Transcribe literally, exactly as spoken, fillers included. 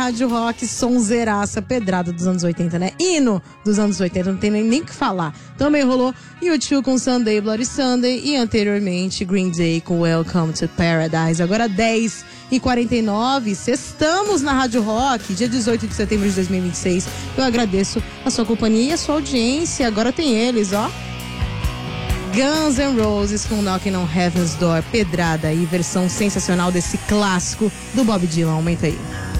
Rádio Rock, sonzeiraça, pedrada dos anos oitenta, né? Hino dos anos oitenta, não tem nem nem o que falar. Também rolou U dois com Sunday, Bloody Sunday e anteriormente Green Day com Welcome to Paradise. Agora dez e quarenta e nove, sextamos na Rádio Rock, dia dezoito de setembro de dois mil e vinte e seis. Eu agradeço a sua companhia e a sua audiência. Agora tem eles, ó. Guns N' Roses com Knocking on Heaven's Door, pedrada aí, versão sensacional desse clássico do Bob Dylan. Aumenta aí.